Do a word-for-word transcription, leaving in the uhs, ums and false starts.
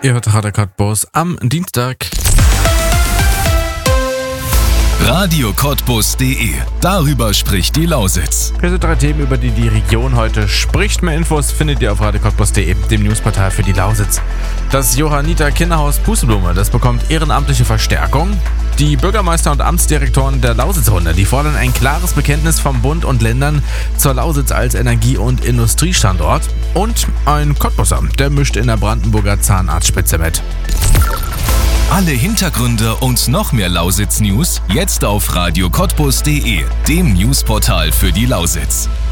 Ihr hört Radio Cottbus am Dienstag. Radio Cottbus punkt de. Darüber spricht die Lausitz. Hier sind drei Themen, über die die Region heute spricht. Mehr Infos findet ihr auf Radio Cottbus punkt de, dem Newsportal für die Lausitz. Das Johanniter Kinderhaus Pusteblume, das bekommt ehrenamtliche Verstärkung. Die Bürgermeister und Amtsdirektoren der Lausitzrunde, die fordern ein klares Bekenntnis vom Bund und Ländern zur Lausitz als Energie- und Industriestandort. Und ein Cottbusser, der mischt in der Brandenburger Zahnarztspitze mit. Alle Hintergründe und noch mehr Lausitz-News jetzt auf Radio Cottbus punkt de, dem Newsportal für die Lausitz.